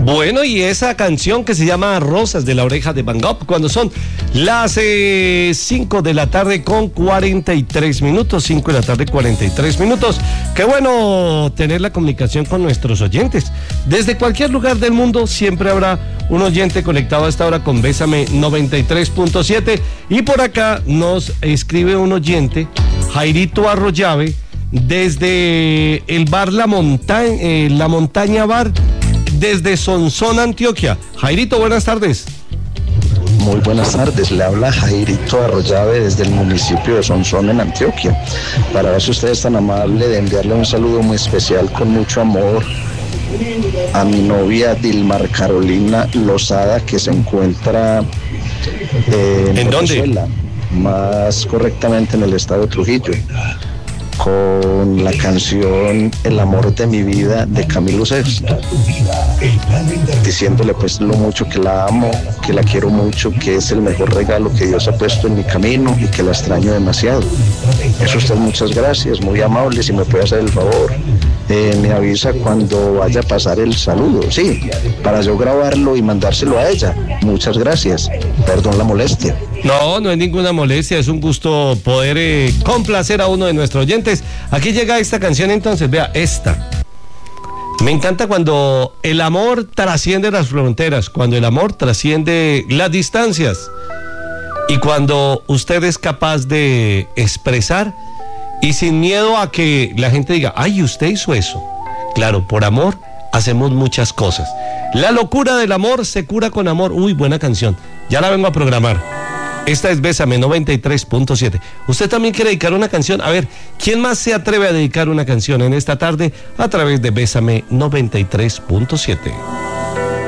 Bueno, y esa canción que se llama Rosas de la Oreja de Van Gogh, cuando son las 5 de la tarde con 43 minutos, 5 de la tarde 43 minutos. Qué bueno tener la comunicación con nuestros oyentes. Desde cualquier lugar del mundo siempre habrá un oyente conectado a esta hora con Bésame 93.7. Y por acá nos escribe un oyente, Jairito Arroyave, desde el bar La Montaña Bar, desde Sonsón, Antioquia. Jairito, buenas tardes. Muy buenas tardes, le habla Jairito Arroyave desde el municipio de Sonsón en Antioquia. Para ver si usted es tan amable de enviarle un saludo muy especial con mucho amor a mi novia Dilmar Carolina Lozada, que se encuentra en Venezuela, más correctamente en el estado de Trujillo, con la canción El amor de mi vida de Camilo Sesto, diciéndole pues lo mucho que la amo, que la quiero mucho, que es el mejor regalo que Dios ha puesto en mi camino y que la extraño demasiado. Eso, usted, muchas gracias, muy amable. Si me puede hacer el favor, me avisa cuando vaya a pasar el saludo, sí, para yo grabarlo y mandárselo a ella. Muchas gracias, perdón la molestia. No, no es ninguna molestia, es un gusto poder complacer a uno de nuestros oyentes. Aquí llega esta canción entonces, vea, esta. Me encanta cuando el amor trasciende las fronteras, cuando el amor trasciende las distancias y cuando usted es capaz de expresar y sin miedo a que la gente diga, ay, usted hizo eso. Claro, por amor hacemos muchas cosas. La locura del amor se cura con amor. Uy, buena canción, ya la vengo a programar. Esta es Bésame 93.7. ¿Usted también quiere dedicar una canción? A ver, ¿quién más se atreve a dedicar una canción en esta tarde a través de Bésame 93.7?